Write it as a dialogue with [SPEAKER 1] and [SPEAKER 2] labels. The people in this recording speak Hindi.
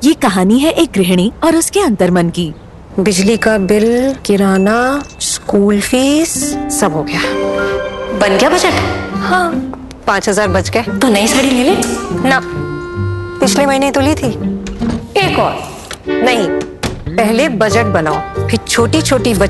[SPEAKER 1] ये कहानी है एक गृहिणी और उसके अंतर्मन की।
[SPEAKER 2] बिजली का बिल, किराना, स्कूल फीस, सब हो गया।
[SPEAKER 3] बन गया बजट?
[SPEAKER 2] हाँ, 5,000 बच गए।
[SPEAKER 3] तो नई साड़ी ले ले
[SPEAKER 2] ना, पिछले महीने तो ली थी।
[SPEAKER 3] एक और
[SPEAKER 2] नहीं, पहले बजट बनाओ, फिर छोटी छोटी